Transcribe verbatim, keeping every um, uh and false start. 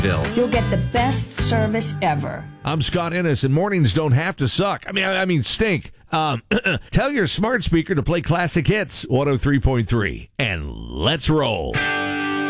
Bill. You'll get the best service ever. I'm Scott Ennis, and mornings don't have to suck. I mean, I, I mean, stink. Um, tell your smart speaker to play classic hits, one oh three point three, and let's roll.